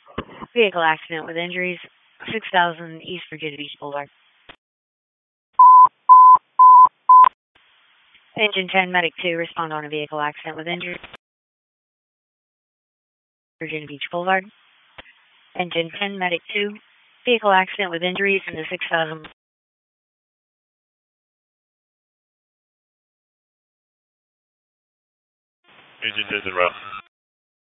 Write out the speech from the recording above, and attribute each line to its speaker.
Speaker 1: Vehicle accident with injuries, 6000 East Virginia Beach Boulevard. Engine 10, Medic 2, respond on a vehicle accident with injuries, Virginia Beach Boulevard. Engine 10, Medic 2, vehicle accident with injuries in the 6000.
Speaker 2: Engine 10 en route.